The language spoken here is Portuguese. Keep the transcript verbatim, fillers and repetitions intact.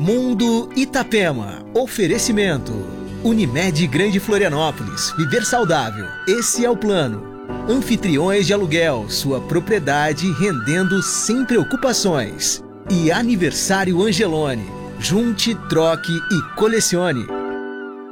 Mundo Itapema. Oferecimento. Unimed Grande Florianópolis. Viver saudável. Esse é o plano. Anfitriões de aluguel. Sua propriedade rendendo sem preocupações. E Aniversário Angelone. Junte, troque e colecione.